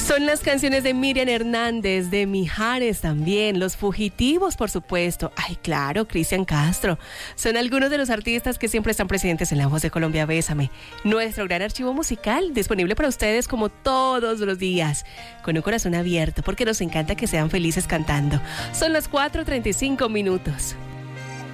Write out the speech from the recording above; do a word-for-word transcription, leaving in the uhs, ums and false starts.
Son las canciones de Miriam Hernández, de Mijares también, Los Fugitivos, por supuesto. Ay, claro, Cristian Castro. Son algunos de los artistas que siempre están presentes en La Voz de Colombia. Bésame. Nuestro gran archivo musical, disponible para ustedes como todos los días, con un corazón abierto, porque nos encanta que sean felices cantando. Son las cuatro treinta y cinco minutos.